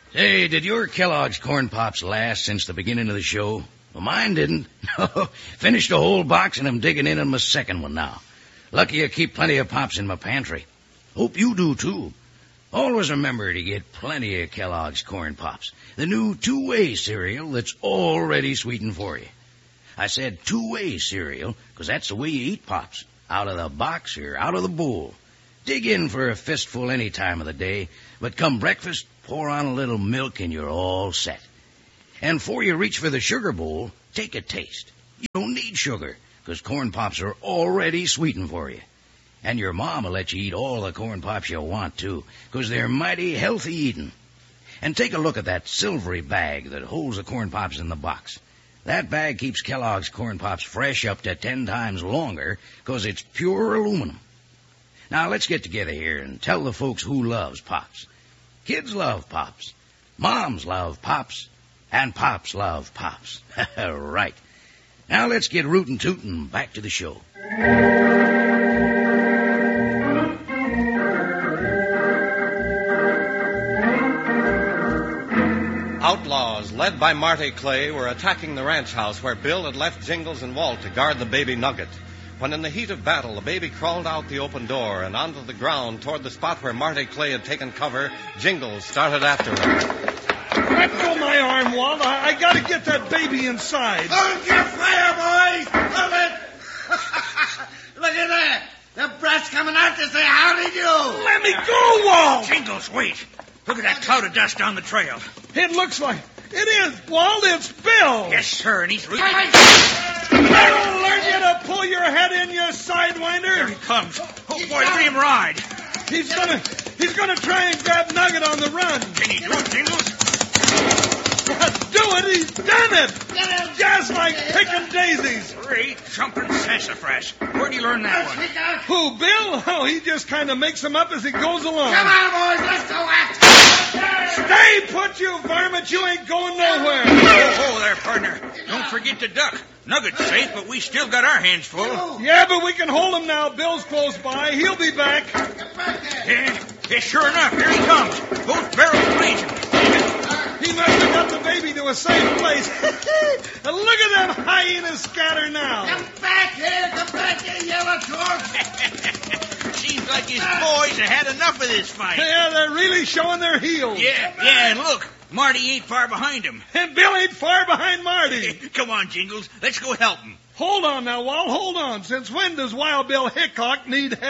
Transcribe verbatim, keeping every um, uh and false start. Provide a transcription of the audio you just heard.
Hey, did your Kellogg's Corn Pops last since the beginning of the show? Well, mine didn't. Finished a whole box and I'm digging in on my second one now. Lucky I keep plenty of Pops in my pantry. Hope you do, too. Always remember to get plenty of Kellogg's Corn Pops, the new two-way cereal that's already sweetened for you. I said two-way cereal because that's the way you eat Pops, out of the box or out of the bowl. Dig in for a fistful any time of the day, but come breakfast, pour on a little milk and you're all set. And before you reach for the sugar bowl, take a taste. You don't need sugar, because Corn Pops are already sweetened for you. And your mom will let you eat all the Corn Pops you want, too, because they're mighty healthy eating. And take a look at that silvery bag that holds the Corn Pops in the box. That bag keeps Kellogg's Corn Pops fresh up to ten times longer, because it's pure aluminum. Now, let's get together here and tell the folks who loves Pops. Kids love Pops. Moms love Pops. And Pops love Pops. Right. Now let's get rootin' tootin' back to the show. Outlaws, led by Marty Clay, were attacking the ranch house where Bill had left Jingles and Walt to guard the baby Nugget. When in the heat of battle, the baby crawled out the open door and onto the ground toward the spot where Marty Clay had taken cover, Jingles started after him. Let go my arm, Walt. I, I gotta get that baby inside. Hold your fire, boys! Hold it! Look at that! The brat's coming out to say howdy do! Let me go, Walt! Jingles, wait. Look at that cloud of dust down the trail. It looks like... It is, Walt. It's Bill. Yes, sir, and he's really... I'll learn you to pull your head in, you sidewinder. There he comes. Oh, boy, look at him ride. He's gonna... He's gonna try and grab Nugget on the run. Can he do it, Jingles? Do it! He's done it! Just like picking daisies. Great jumping sassafras. Where'd you learn that one? Who, Bill? Oh, he just kind of makes them up as he goes along. Come on, boys, let's go after Stay put, you varmint. You ain't going nowhere. Oh, oh, there, partner. Don't forget to duck. Nugget's safe, but we still got our hands full. Yeah, but we can hold him now. Bill's close by. He'll be back. Yeah, yeah, sure enough. Here he comes. Both barrels blazing. He must have got the baby to a safe place. And look at them hyenas scatter now. Come back here, come back here, yellow torch. Seems like his boys have had enough of this fight. Yeah, they're really showing their heels. Yeah, yeah, and look, Marty ain't far behind him. And Bill ain't far behind Marty. Come on, Jingles, let's go help him. Hold on now, Walt, hold on. Since when does Wild Bill Hickok need help?